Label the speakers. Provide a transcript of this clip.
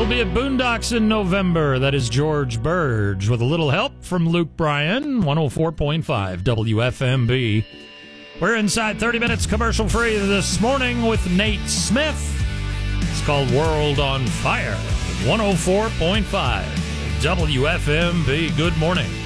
Speaker 1: We'll be at Boondocks in November. That is George Burge with a little help from Luke Bryan, 104.5 WFMB. We're inside 30 minutes commercial free this morning with Nate Smith. It's called World on Fire, 104.5 WFMB. Good morning.